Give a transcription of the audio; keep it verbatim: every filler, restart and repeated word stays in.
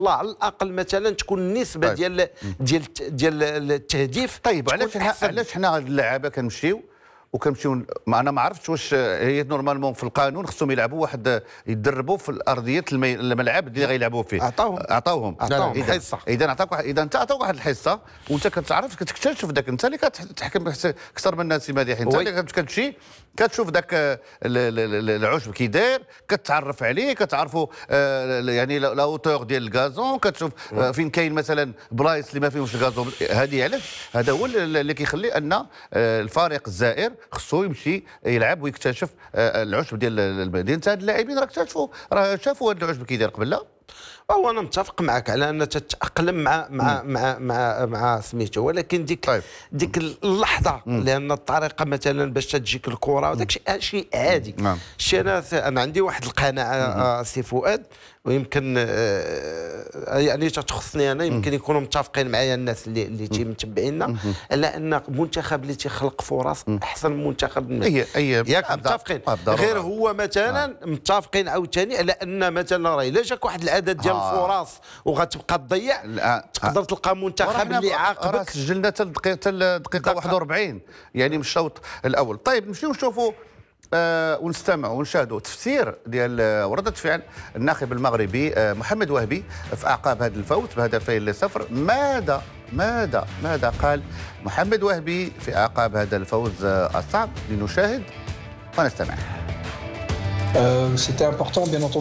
الله على الاقل مثلا تكون النسبه طيب. ديال ديال ديال التهديف. طيب علاش علاش حنا هاد اللعابه كنمشيو وكنمشيو؟ ما انا ما عرفتش واش هي نورمالمون في القانون خصهم يلعبوا واحد، يدربوا في الارضيه المي... الملعب اللي غيلعبوا فيه. عطاوهم عطاوهم عطاوهم الحصه. اذا عطاك واحد، اذا انت عطاك واحد الحصه وانت كتعرف كتكتشف ذاك، انت اللي كتحكم اكثر من الناس مديحين، انت اللي كتمشي كتشوف ذاك العشب كي داير، كتعرف عليه، كتعرفوا يعني لاوتور ديال الكازون، كتشوف فين كاين مثلا بلايص اللي ما فيهمش الكازون. هذه علاش هذا هو اللي كيخلي ان الفريق الزائر خصو يمشي يلعب ويكتشف العشب ديال المدينه. انت هاد اللاعبين راه اكتشفوا، راه شافوا هذا العشب كي داير قبل. لا هو انا متفق معك على ان تتاقلم مع مع مع مع, مع سميتو، ولكن ديك طيب. ديك اللحظه مم. لان الطريقه مثلا باش تجيك الكره وداك الشيء شيء عادي. نعم. الشيء انا انا عندي واحد القناعه سي فؤاد، ويمكن يعني تخصني انا، يمكن يكونوا متفقين معايا الناس اللي اللي تيمتبعينا، على ان منتخب اللي تيخلق فرص احسن من منتخب الناس. اي اي ياك متفقين. غير هو مثلا متفقين عاوتاني على ان مثلا راه الا جاك واحد العدد ديال الفرص وغتبقى تضيع، تقدر تلقى منتخب اللي عاقبك. سجلنا حتى الدقيقه واحد وأربعين يعني من الشوط الاول. طيب نمشيو نشوفوا آه ونستمعوا ونشاهدوا تفسير ديال وردة فعل الناخب المغربي آه محمد وهبي في اعقاب هذا الفوز بهدفين لصفر. ماذا ماذا ماذا قال محمد وهبي في اعقاب هذا الفوز آه الصعب؟ لنشاهد ونستمع. Euh, c'était important bien entendu.